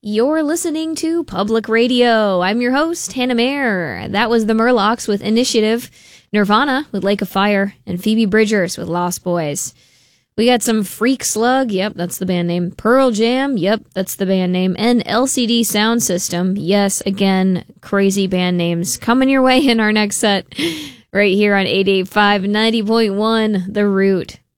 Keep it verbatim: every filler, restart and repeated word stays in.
You're listening to Public Radio. I'm your host, Hannah Mayer. That was the Murlocs with Initiative, Nirvana with Lake of Fire, and Phoebe Bridgers with Lost Boys. We got some Freak Slug, yep, that's the band name. Pearl Jam, yep, that's the band name. And L C D Sound System, yes, again, crazy band names coming your way in our next set right here on eight eighty-five ninety point one The Root.